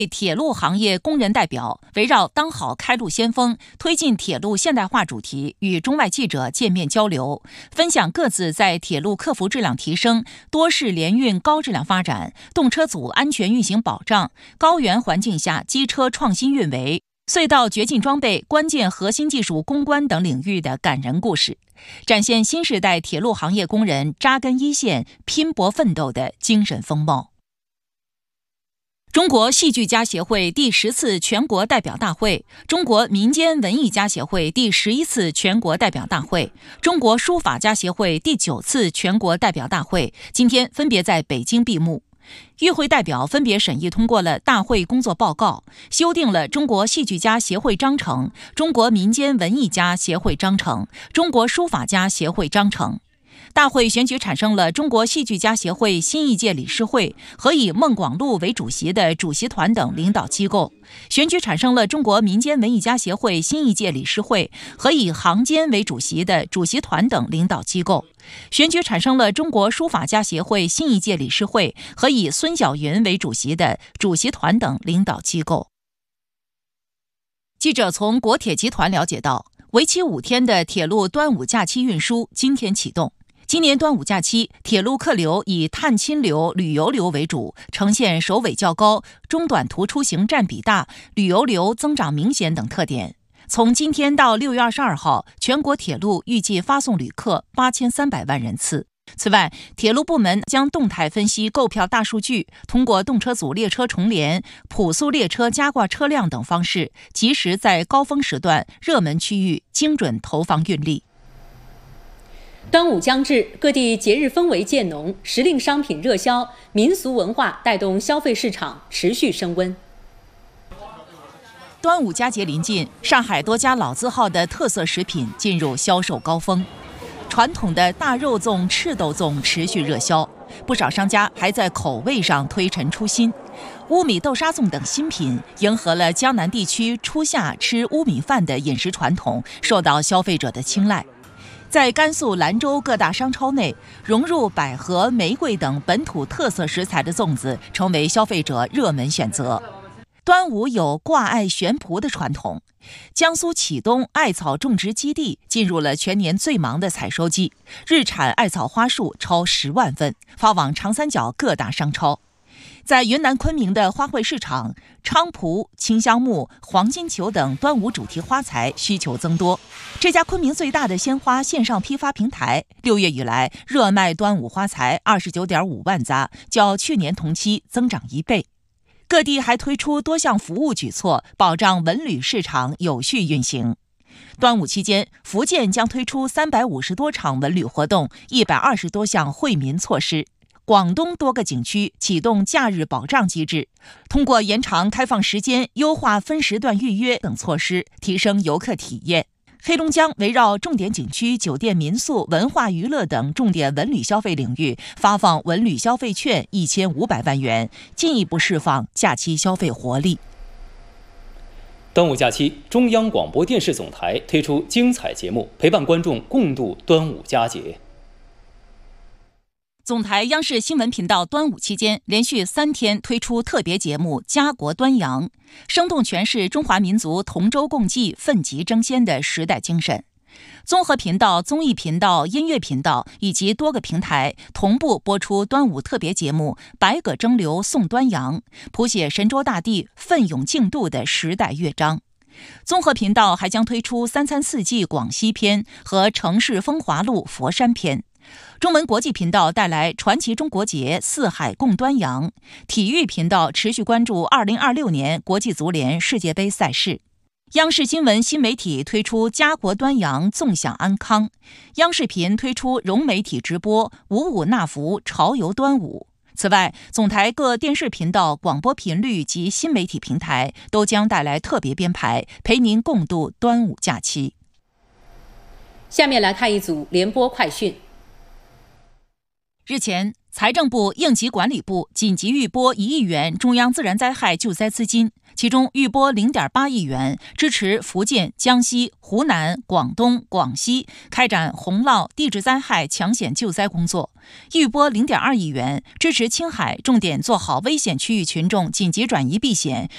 铁路行业工人代表围绕当好开路先锋，推进铁路现代化主题，与中外记者见面交流，分享各自在铁路客服质量提升、多式联运高质量发展、动车组安全运行保障、高原环境下机车创新运维、隧道绝境装备、关键核心技术攻关等领域的感人故事，展现新时代铁路行业工人扎根一线、拼搏奋斗的精神风貌。中国戏剧家协会第10次全国代表大会、中国民间文艺家协会第11次全国代表大会、中国书法家协会第9次全国代表大会今天分别在北京闭幕。与会代表分别审议通过了大会工作报告，修订了中国戏剧家协会章程、中国民间文艺家协会章程、中国书法家协会章程。大会选举产生了中国戏剧家协会新一届理事会和以孟广禄为主席的主席团等领导机构，选举产生了中国民间文艺家协会新一届理事会和以行监为主席的主席团等领导机构，选举产生了中国书法家协会新一届理事会和以孙晓云为主席的主席团等领导机构。记者从国铁集团了解到，为期5天的铁路端午假期运输今天启动。今年端午假期，铁路客流以探亲流、旅游流为主，呈现首尾较高、中短途出行占比大、旅游流增长明显等特点。从今天到6月22号，全国铁路预计发送旅客8300万人次。此外，铁路部门将动态分析购票大数据，通过动车组列车重联、普速列车加挂车辆等方式，及时在高峰时段、热门区域精准投放运力。 端午将至，各地节日氛围渐浓，时令商品热销，民俗文化带动消费市场持续升温。 端午佳节临近，上海多家老字号的特色食品进入销售高峰。传统的大肉粽、赤豆粽持续热销，不少商家还在口味上推陈出新。乌米豆沙粽等新品迎合了江南地区初夏吃乌米饭的饮食传统，受到消费者的青睐。在甘肃兰州各大商超内，融入百合、玫瑰等本土特色食材的粽子成为消费者热门选择。端午有挂艾悬蒲的传统，江苏启东艾草种植基地进入了全年最忙的采收季，日产艾草花束超10万份，发往长三角各大商超。在云南昆明的花卉市场，菖蒲、清香木、黄金球等端午主题花材需求增多。这家昆明最大的鲜花线上批发平台，6月以来热卖端午花材29.5万扎，较去年同期增长1倍。各地还推出多项服务举措，保障文旅市场有序运行。端午期间，福建将推出350多场文旅活动，120多项惠民措施。广东多个景区启动假日保障机制，通过延长开放时间、优化分时段预约等措施，提升游客体验。黑龙江围绕重点景区、酒店民宿、文化娱乐等重点文旅消费领域，发放文旅消费券1500万元，进一步释放假期消费活力。 端午假期，中央广播电视总台推出精彩节目，陪伴观众共度端午佳节。 总台央视新闻频道端午期间连续3天推出特别节目《家国端阳》，生动诠释中华民族同舟共济、奋楫争先的时代精神。综合频道、综艺频道、音乐频道以及多个平台同步播出端午特别节目《百舸争流送端阳》，谱写神州大地奋勇竞渡的时代乐章。综合频道还将推出3餐4季广西篇和城市风华录佛山篇。中文国际频道带来传奇中国节四海共端阳，体育频道持续关注2026年国际足联世界杯赛事。央视新闻新媒体推出家国端阳纵享安康，央视频推出融媒体直播五五纳福潮游端午。此外，总台各电视频道、广播频率及新媒体平台都将带来特别编排，陪您共度端午假期。 下面来看一组联播快讯。 日前，财政部、应急管理部紧急预拨1亿元中央自然灾害救灾资金，其中预拨0.8亿元支持福建、江西、湖南、广东、广西开展洪涝、地质灾害抢险救灾工作，预拨0.2亿元支持青海重点做好危险区域群众紧急转移避险